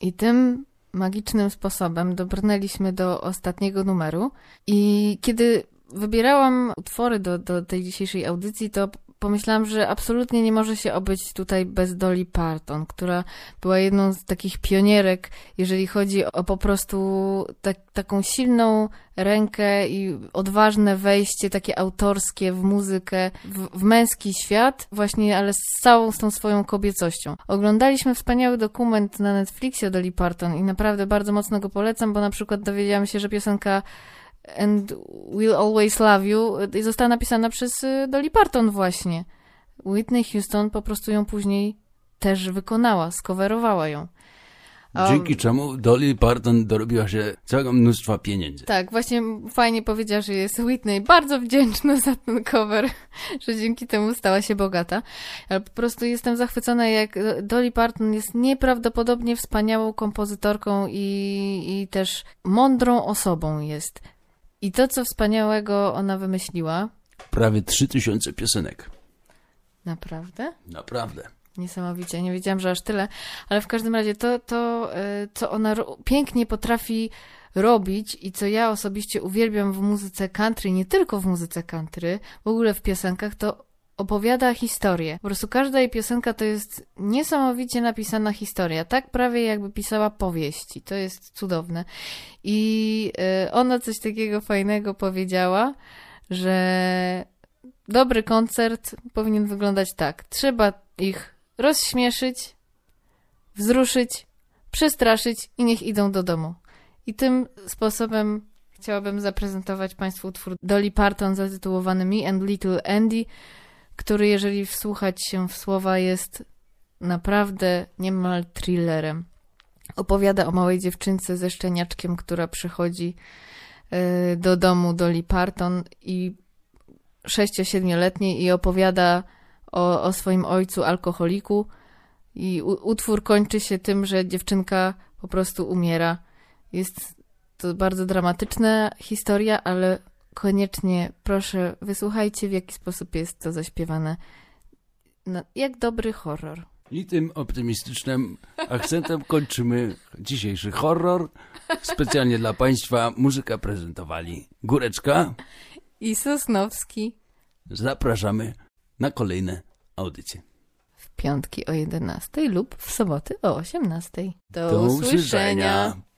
I tym magicznym sposobem dobrnęliśmy do ostatniego numeru i kiedy wybierałam utwory do tej dzisiejszej audycji, to pomyślałam, że absolutnie nie może się obyć tutaj bez Dolly Parton, która była jedną z takich pionierek, jeżeli chodzi o po prostu taką silną rękę i odważne wejście, takie autorskie w muzykę, w męski świat, właśnie, ale z całą tą swoją kobiecością. Oglądaliśmy wspaniały dokument na Netflixie o Dolly Parton i naprawdę bardzo mocno go polecam, bo na przykład dowiedziałam się, że piosenka And We'll Always Love You została napisana przez Dolly Parton właśnie. Whitney Houston po prostu ją później też wykonała, skowerowała ją. Dzięki czemu Dolly Parton dorobiła się całego mnóstwa pieniędzy. Tak, właśnie fajnie powiedziała, że jest Whitney bardzo wdzięczna za ten cover, że dzięki temu stała się bogata. Ale po prostu jestem zachwycona, jak Dolly Parton jest nieprawdopodobnie wspaniałą kompozytorką i też mądrą osobą jest. I to, co wspaniałego ona wymyśliła. Prawie 3000 piosenek. Naprawdę? Naprawdę. Niesamowicie. Nie wiedziałam, że aż tyle. Ale w każdym razie to co ona pięknie potrafi robić i co ja osobiście uwielbiam w muzyce country, nie tylko w muzyce country, w ogóle w piosenkach, to opowiada historię. Po prostu każda jej piosenka to jest niesamowicie napisana historia. Tak prawie jakby pisała powieści. To jest cudowne. I ona coś takiego fajnego powiedziała, że dobry koncert powinien wyglądać tak. Trzeba ich rozśmieszyć, wzruszyć, przestraszyć i niech idą do domu. I tym sposobem chciałabym zaprezentować Państwu utwór Dolly Parton zatytułowany Me and Little Andy, który, jeżeli wsłuchać się w słowa, jest naprawdę niemal thrillerem. Opowiada o małej dziewczynce ze szczeniaczkiem, która przychodzi do domu Dolly Parton i 6-7-letniej i opowiada o swoim ojcu alkoholiku i utwór kończy się tym, że dziewczynka po prostu umiera. Jest to bardzo dramatyczna historia, ale koniecznie proszę wysłuchajcie, w jaki sposób jest to zaśpiewane. Jak dobry horror. I tym optymistycznym akcentem kończymy dzisiejszy horror. Specjalnie dla Państwa muzykę prezentowali Góreczka i Sosnowski. Zapraszamy na kolejne audycje. W piątki o 11 lub w soboty o 18. Do usłyszenia.